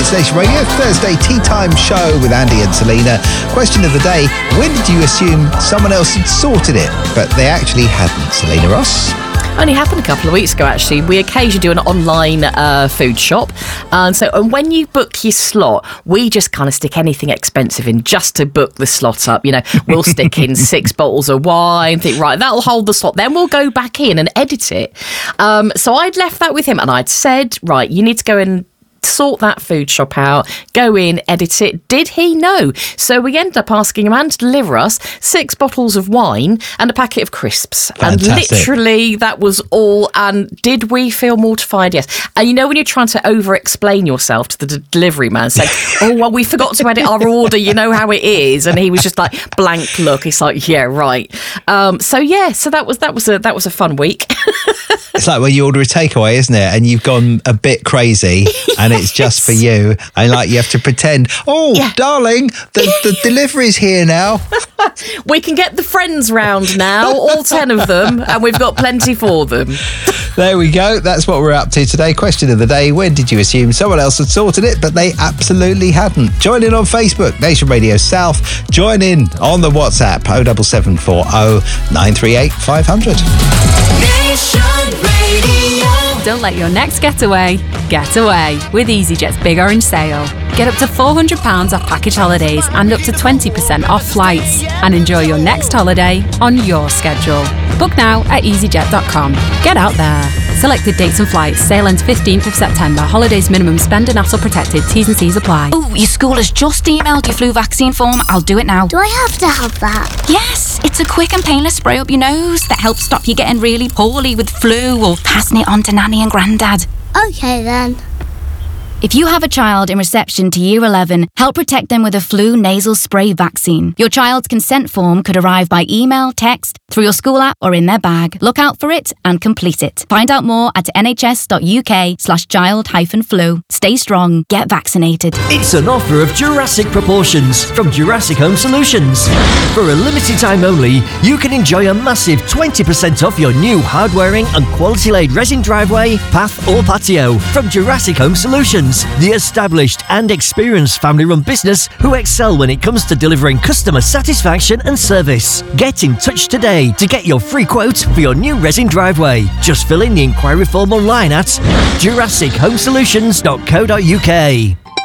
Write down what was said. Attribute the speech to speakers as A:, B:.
A: It's Nation Radio, Thursday tea time show with Andy and Selena. Question of the day, when did you assume someone else had sorted it, but they actually hadn't? Selena Ross?
B: Only happened a couple of weeks ago, actually. We occasionally do an online food shop. And when you book your slot, we just kind of stick anything expensive in just to book the slot up. You know, we'll stick in 6 bottles of wine, think, right, that'll hold the slot. Then we'll go back in and edit it. So I'd left that with him and I'd said, right, you need to go and sort that food shop out, go in, edit it. Did he? No. So we ended up asking a man to deliver us 6 bottles of wine and a packet of crisps.
A: Fantastic.
B: And literally that was all. And did we feel mortified? Yes. And you know when you're trying to over-explain yourself to the delivery man, saying, oh, well, we forgot to edit our order, you know how it is. And he was just like, blank look. It's like, yeah, right. So that was a fun week.
A: It's like when you order a takeaway, isn't it? And you've gone a bit crazy and it's just for you. And like you have to pretend, darling, the delivery's here now.
B: We can get the friends round now, all 10 of them, and we've got plenty for them.
A: There we go. That's what we're up to today. Question of the day, when did you assume someone else had sorted it, but they absolutely hadn't? Join in on Facebook, Nation Radio South. Join in on the WhatsApp, 07740 938 500.
C: Don't let your next getaway get away with EasyJet's Big Orange Sale. Get up to £400 off package holidays and up to 20% off flights. And enjoy your next holiday on your schedule. Book now at easyjet.com. Get out there. Selected dates and flights. Sale ends 15th of September. Holidays minimum spend and hassle protected. T's and C's apply.
D: Oh, your school has just emailed your flu vaccine form. I'll do it now.
E: Do I have to have that?
D: Yes, it's a quick and painless spray up your nose that helps stop you getting really poorly with flu or passing it on to Nanny and Grandad.
E: Okay then.
D: If you have a child in reception to Year 11, help protect them with a flu nasal spray vaccine. Your child's consent form could arrive by email, text, through your school app or in their bag. Look out for it and complete it. Find out more at nhs.uk/child-flu. Stay strong, get vaccinated.
F: It's an offer of Jurassic proportions from Jurassic Home Solutions. For a limited time only, you can enjoy a massive 20% off your new hard-wearing and quality-laid resin driveway, path or patio from Jurassic Home Solutions. The established and experienced family-run business who excel when it comes to delivering customer satisfaction and service. Get in touch today to get your free quote for your new resin driveway. Just fill in the inquiry form online at jurassichomesolutions.co.uk.